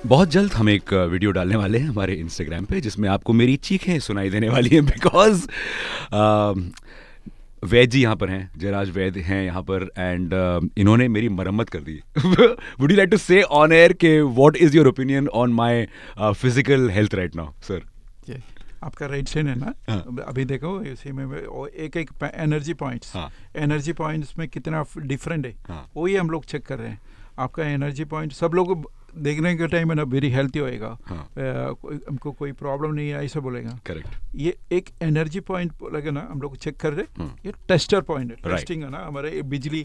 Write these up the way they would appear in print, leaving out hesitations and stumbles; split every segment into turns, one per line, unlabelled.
बहुत जल्द हम एक वीडियो डालने वाले हैं हमारे इंस्टाग्राम पे जिसमें आपको मेरी चीखें सुनाई देने वाली हैं बिकॉज वैद जी यहाँ पर हैं, जयराज वैद हैं यहाँ पर एंड इन्होंने मेरी मरम्मत कर दी। वुड यू लाइक टू से ऑन एयर के what is your opinion on my physical health right now sir?
आपका राइट साइड है ना? अभी देखो इसी में एक एक एनर्जी पॉइंट्स, एनर्जी पॉइंट्स में कितना डिफरेंट है वही हम लोग चेक कर रहे हैं। आपका एनर्जी पॉइंट सब लोग देखने के टाइम में ना वेरी हेल्थी होएगा, हमको कोई प्रॉब्लम नहीं है ऐसा बोलेगा।
करेक्ट।
ये एक एनर्जी पॉइंट बोलेगा ना, हम लोग चेक कर रहे। ये टेस्टर पॉइंट है, टेस्टिंग है ना हमारे।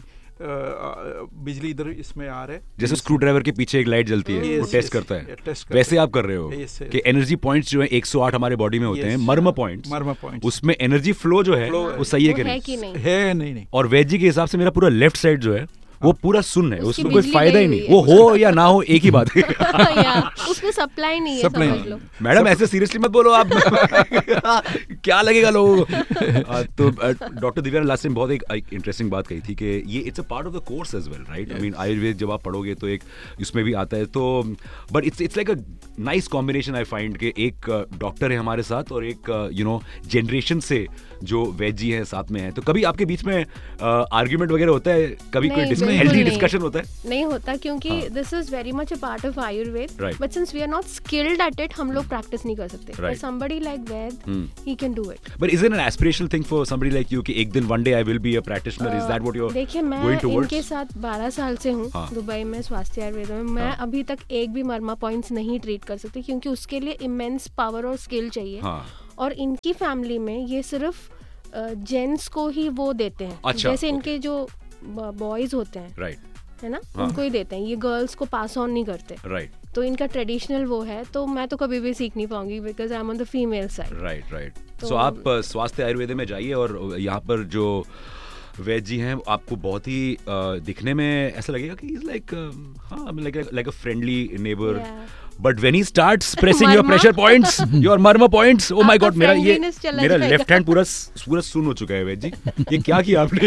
बिजली इधर इसमें आ रहे,
जैसे स्क्रू ड्राइवर के पीछे एक लाइट जलती है, वो टेस्ट करता है, वैसे आप कर रहे हो कि एनर्जी पॉइंट्स जो है 108 हमारे बॉडी में होते हैं, मर्म पॉइंट्स, उसमें एनर्जी फ्लो जो है वो सही है कि नहीं?
है नहीं।
और वैद जी के हिसाब से मेरा पूरा लेफ्ट साइड जो है वो पूरा सुन्न है, उसमें कोई फायदा ही नहीं। वो हो या ना हो एक ही बात है।
उसमें सप्लाई नहीं है, समझ लो।
मैडम ऐसे सीरियसली मत बोलो आप। क्या लगेगा लोगों को? तो डॉक्टर दिव्या ने लास्ट टाइम बहुत एक इंटरेस्टिंग बात कही थी कि ये it's a part of the course as well, right? I mean Ayurveda जब आप पढ़ोगे तो एक इसमें भी आता है, तो but it's like a nice combination I find के एक डॉक्टर है हमारे साथ और एक जनरेशन से जो वैद जी हैं साथ में हैं। तो कभी आपके बीच में आर्ग्यूमेंट वगैरह होता है? कभी कोई हेल्दी डिस्कशन होता है?
नहीं होता, क्योंकि this is very much a part of Ayurveda, but since we are not skilled at it, हम लोग प्रैक्टिस नहीं कर सकते। But somebody like Vaid, he can do it.
But is it N aspirational thing for somebody like you कि एक दिन one day I will be a practitioner? Is that what you are going towards?
देखिए, मैं इनके साथ 12 साल से हूँ दुबई में स्वास्थ्य आयुर्वेद में। मैं अभी तक एक भी मर्मा पॉइंट्स नहीं ट्रीट कर सकती, क्योंकि उसके लिए इमेंस पावर और स्किल चाहिए। और इनकी फैमिली में ये सिर्फ जेंट्स को ही वो देते हैं।
अच्छा,
जैसे इनके जो बॉयज होते हैं,
राइट,
है ना, उनको ही देते हैं। ये गर्ल्स को पास ऑन नहीं करते,
राइट।
तो इनका ट्रेडिशनल वो है, तो मैं तो कभी भी सीख नहीं पाऊंगी because I am on the female side.
Right. सो आप स्वास्थ्य आयुर्वेद में जाइए और यहाँ पर जो वैद जी हैं आपको बहुत ही दिखने में ऐसा लगेगा कि is like a friendly neighbour, but when he starts pressing your pressure points, your मर्म पॉइंट्स, ओ माय गॉड, मेरा लेफ्ट हैंड पूरा सुन हो चुका है वैद जी। ये क्या किया आपने?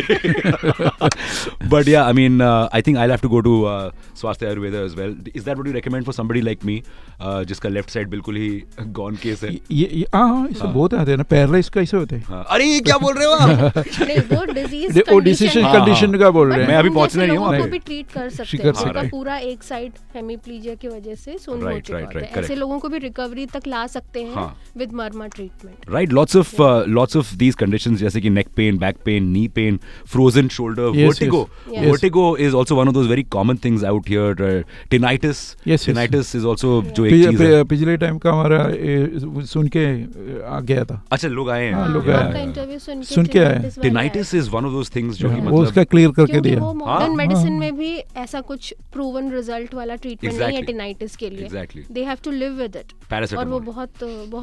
बट या I mean I think I have to go to स्वास्थ्य Ayurveda as well. Is that what you recommend for somebody like me जिसका लेफ्ट साइड बिल्कुल ही गॉन केस है?
ये इसे बहुत आते हैं ना, पैरालाइज कैसे होते हैं।
अरे क्या बोल रहे हो आप?
नहीं, वो डिजीज
कंडीशन का बोल रहे हैं।
मैं अभी पहुंचने नहीं हूं,
उनको भी ट्रीट कर सकते हैं। उनका पूरा एक साइड हेमीप्लीजिया की वजह से सुन्न हो चुका है। ऐसे लोगों को भी रिकवरी तक ला सकते हैं with Marma treatment.
Right, lots of these conditions जैसे कि neck pain, back pain, knee pain, frozen shoulder, vertigo. Vertigo is also one of those very common things out here. टिनाइटिस is also जो एक चीज है।
पिछले टाइम का हमारा सुन के आ गया था।
अच्छा, लोग आए हैं,
लोग
आपका इंटरव्यू सुन के आए।
टिनाइटिस is one of those things जो कि
मतलब उसका क्लियर करके दिया।
वो मॉडर्न मेडिसिन में भी ऐसा कुछ प्रूवन रिजल्ट वाला ट्रीटमेंट नहीं है टिनाइटिस के लिए।
Exactly,
they have to live with it. और वो बहुत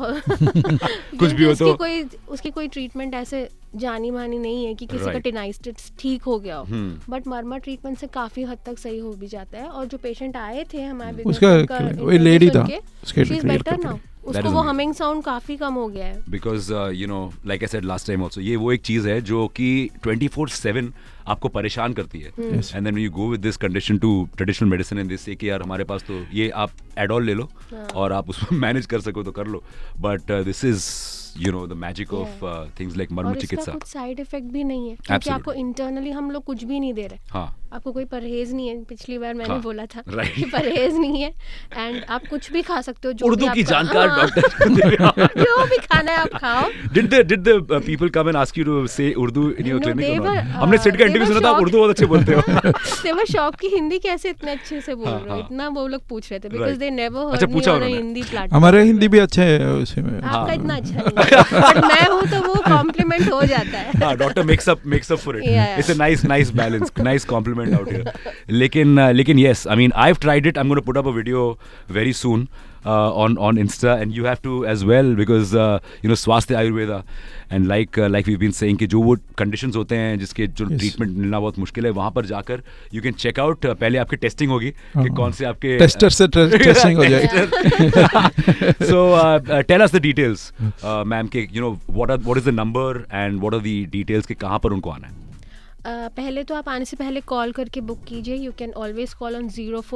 कुछ भी हो तो
उसकी कोई ट्रीटमेंट ऐसे जानी मानी नहीं है कि किसी का टिनाइटिस ठीक हो गया हो। बट मर्मा ट्रीटमेंट से काफी हद तक सही हो भी जाता है। और जो पेशेंट आए थे हमारे,
उसका लेडी था,
शी इज बेटर नाउ। उसको वो हमिंग साउंड काफी कम हो गया है।
Because like I said last time also, ये वो एक चीज है जो कि 24/7 आपको परेशान करती है। And then you go with this condition to traditional medicine and this से कि यार हमारे पास तो ये आप एडॉल ले लो और आप उसको मैनेज कर सको तो कर लो। But this is the magic of things like मर्म चिकित्सा।
और इसका कुछ साइड इफेक्ट भी नहीं है, क्योंकि आपको इंटरनली हम लोग कुछ भी नहीं दे रहे। आपको कोई परहेज नहीं है। पिछली बार मैंने बोला था कि परहेज नहीं है एंड आप कुछ भी खा सकते हो। जो
उर्दू की जानकार डॉक्टर,
जो भी खाना है आप खाओ।
Did the people come and ask you to say Urdu in your clinic? हमने सिट का इंटरव्यू सुना था, उर्दू बहुत अच्छे बोलते हो।
They were shocked कि हिंदी कैसे इतने अच्छे से बोल रहे हो, इतना वो लोग पूछ रहे थे because they never heard me on a Hindi platform.
हमारे हिंदी भी अच्छे है उसमें।
आपका इतना अच्छा नहीं है, बट मैं हूँ तो वो कॉम्प्लीमेंट हो जाता है।
हाँ, doctor makes up for it. It's a nice balance, nice compliment out here. लेकिन yes, I mean I've tried it. I'm going to put up a video very soon on Insta, and you have to as well because स्वास्थ्य Ayurveda and like we've been saying कि जो वो conditions होते हैं जिसके जो treatment मिलना बहुत मुश्किल है, वहाँ पर जाकर you can check out। पहले आपकी टेस्टिंग होगी कि कौन से आपके
टेस्टर से टेस्टिंग हो जाएगी।
So tell us the details, ma'am के what is the number and what are the details कि कहाँ पर उनको आना है?
पहले तो आप आने से पहले कॉल करके बुक कीजिए. You can always call on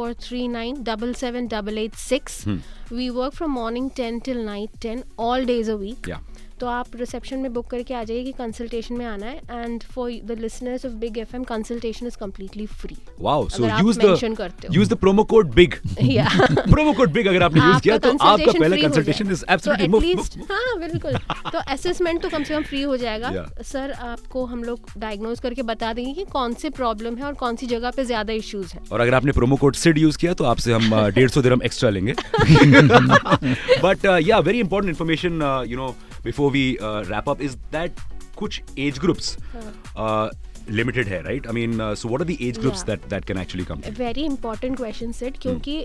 0439777886. We work from morning 10 till night 10 all days a week. तो आप रिसेप्शन में बुक करके आ जाइए कि कंसल्टेशन में आना है. And for the listeners of big FM, consultation is completely free.
Wow, so use the promo code big. या प्रोमो कोड बिग अगर आपने यूज किया तो आपका पहला कंसल्टेशन इज एब्सोल्युटली मुफ्त.
हां बिल्कुल. तो असेसमेंट तो कम से कम फ्री हो जाएगा. सर आपको हम लोग डायग्नोज करके बता देंगे कि कौन से प्रॉब्लम है और कौन सी जगह पे ज्यादा इश्यूज हैं.
और अगर आपने प्रोमो कोड सिड यूज किया तो आपसे हम 150 दिरहम एक्स्ट्रा लेंगे. बट या very important information you know before we wrap up is that कुछ age groups limited है, right? I mean, so what are the age groups that can actually come?
Very important question Sid, क्योंकि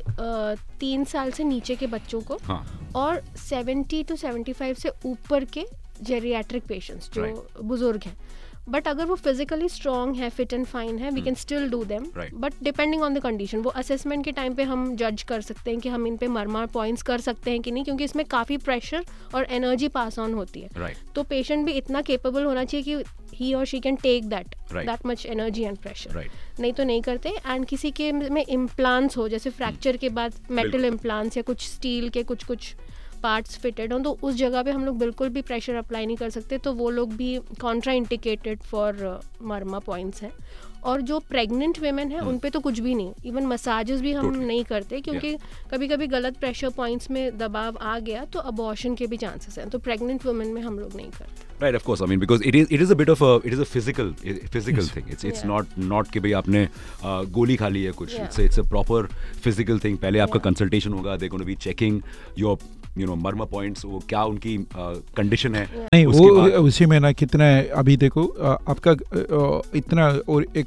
3 साल से नीचे के बच्चों को और 70 to 75 से ऊपर के जेरियाट्रिक पेशेंट्स जो बुजुर्ग हैं. बट अगर वो फिजिकली स्ट्रॉन्ग है, फिट एंड फाइन है, we can still do them. But depending on the condition, वो असेसमेंट के टाइम पे हम जज कर सकते हैं कि हम इन पे मरमर पॉइंट्स कर सकते हैं कि नहीं, क्योंकि इसमें काफ़ी प्रेशर और एनर्जी पास ऑन होती है. तो पेशेंट भी इतना केपेबल होना चाहिए कि ही और she can take that much energy and pressure. नहीं तो नहीं करते. एंड किसी के में इम्प्लांट्स हो, जैसे फ्रैक्चर के बाद मेटल इम्प्लांट्स या कुछ स्टील के कुछ पार्ट्स फिटेड हों, तो उस जगह पे हम लोग बिल्कुल भी प्रेशर अप्लाई नहीं कर सकते. तो वो लोग भी Contra indicated for Marma points हैं. और जो प्रेग्नेंट वेमेन है उन पे तो कुछ भी नहीं. इवन मसाजेस भी हम नहीं करते, क्योंकि कभी कभी गलत प्रेशर पॉइंट्स में दबाव आ गया तो अबॉर्शन के भी चांसेस हैं. तो प्रेग्नेंट वुमेन में हम लोग नहीं करते.
Right, of course. I mean, because it is a bit of a physical thing. It's not कि भाई आपने गोली खा ली है कुछ. It's a proper physical thing. पहले आपका consultation होगा. They're going to be checking your Marma points, वो क्या उनकी कंडीशन है.
नहीं, वो उसी में ना कितना है. अभी देखो आपका इतना और एक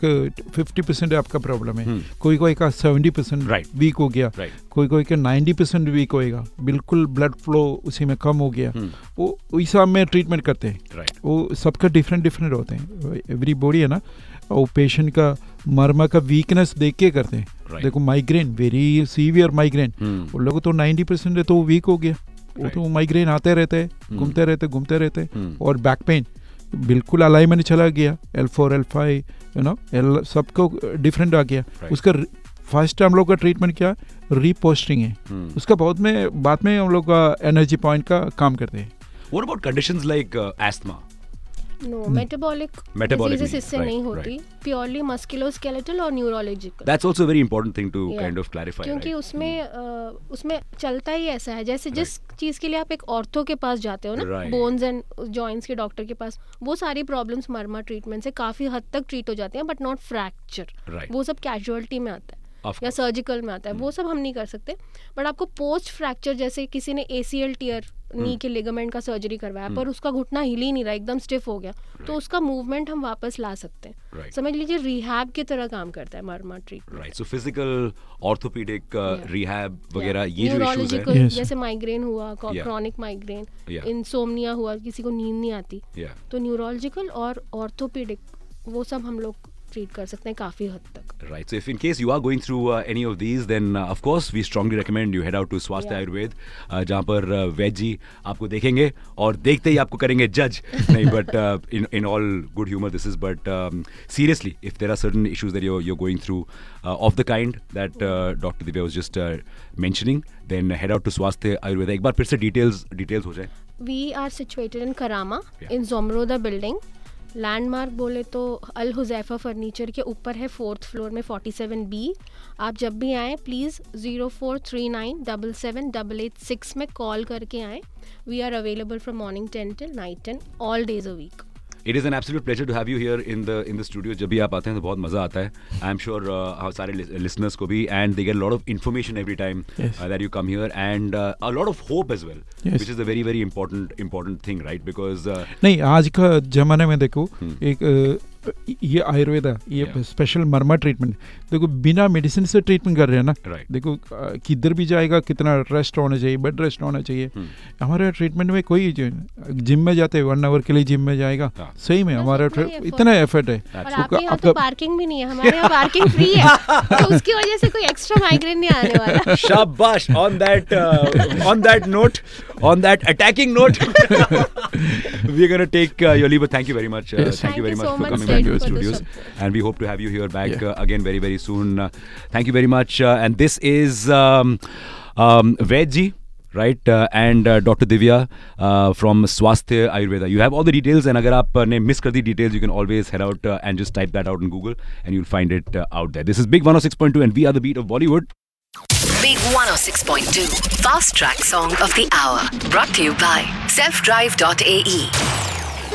50% आपका प्रॉब्लम है. कोई का 70% वीक हो गया, कोई का 90% वीक होएगा. बिल्कुल ब्लड फ्लो उसी में कम हो गया. वो हिसाब में ट्रीटमेंट करते हैं. वो सबका डिफरेंट होते हैं. एवरी बॉडी है ना, वो पेशेंट का मर्मा का वीकनेस देख के करते हैं. देखो माइग्रेन, वेरी सीवियर माइग्रेन, उन लोगों तो 90% है तो वो वीक हो गया. वो तो माइग्रेन आते रहते हैं, घूमते रहते. और बैक पेन बिल्कुल अलाइनमेंट चला गया. L4 L5 L सबको डिफरेंट आ गया. उसका फर्स्ट हम लोग का ट्रीटमेंट क्या, रीपोस्टिंग है. उसका बाद में हम लोग का एनर्जी पॉइंट का काम करते हैं.
What about conditions like asthma?
No, metabolic diseases इससे नहीं होती. Purely musculoskeletal और neurological.
That's also a very important thing to kind of clarify.
क्योंकि उसमें चलता ही ऐसा है, जैसे जिस चीज़ के लिए आप एक ऑर्थो के पास जाते हो ना, बोन्स एंड जॉइंट्स के डॉक्टर के पास, वो सारी प्रॉब्लम्स मर्मा ट्रीटमेंट से काफ़ी हद तक ट्रीट हो जाती हैं, बट नॉट फ्रैक्चर. वो सब कैजुअलिटी में आता है या सर्जिकल में आता है. वो सब हम नहीं कर सकते. बट आपको पोस्ट फ्रैक्चर, जैसे किसी ने ACL टियर नी के लिगामेंट का सर्जरी करवाया पर उसका घुटना हिल ही नहीं रहा, एकदम स्टिफ हो गया, तो उसका मूवमेंट हम वापस ला सकते हैं. समझ लीजिए रिहैब की तरह काम करता है मर्मा treatment.
So physical, orthopaedic, rehab वगैरह ये जो इश्यूज
हैं, जैसे माइग्रेन हुआ, क्रॉनिक माइग्रेन, इंसोम्निया हुआ, किसी को नींद नहीं आती, तो न्यूरोलॉजिकल और ऑर्थोपेडिक वो सब हम लोग ट्रीट कर सकते हैं काफ़ी हद तक.
Right. So if in case you are going through any of these, then of course we strongly recommend you head out to Swasthya Ayurved, जहाँ पर वैद जी आपको देखेंगे और देखते ही आपको करेंगे जज. नहीं, but in all good humor this is, but seriously, if there are certain issues that you're going through of the kind that Dr. Divya was just mentioning, then head out to Swasthya Ayurved. एक बार फिर से details हो जाए.
We are situated in Karama, in Zomroda building. Landmark बोले तो अल Huzaifa furniture के ऊपर है, 4th फ्लोर में 47B. आप जब भी आएँ प्लीज़ 0439777886 में कॉल करके आएँ. We are available from morning 10 till night 10 all days a week.
It is an absolute pleasure to have you here in the studio. जब भी आप आते हैं तो बहुत मज़ा आता है. I am sure सारे listeners को भी, and they get a lot of information every time that you come here, and a lot of hope as well, which is a very very important thing, right? Because
नहीं, आज का ज़माने में देखो एक ये आयुर्वेदा, ये स्पेशल मर्मा ट्रीटमेंट देखो बिना मेडिसिन से ट्रीटमेंट कर रहे हैं ना. देखो किधर भी जाएगा कितना रेस्ट होना चाहिए, बेड रेस्ट होना चाहिए. हमारे ट्रीटमेंट में कोई जिम में जाते हैं 1 आवर के लिए जिम में जाएगा, सही में हमारा इतना एफर्ट है.
आपका पार्किंग भी नहीं है, हमारे यहाँ पार्किंग फ्री है, तो उसकी वजह से कोई एक्स्ट्रा माइग्रेन नहीं आने वाला.
शाबाश. On that note, on that attacking note, we're going to take your leave. Thank you very much.
Yes.
Thank you very much
so
for coming
Sid,
back to the
for
studios.
support.
And we hope to have you here back
Yeah.
again very, very soon. Thank you very much. And this is Vaidji, right? And Dr. Divya from Swasthya Ayurveda. You have all the details, and agar aap ne miss kar di details, you can always head out and just type that out on Google, and you'll find it out there. This is Big 106.2, and we are the beat of Bollywood.
Big 106.2 Fast Track Song of the Hour, brought to you by selfdrive.ae.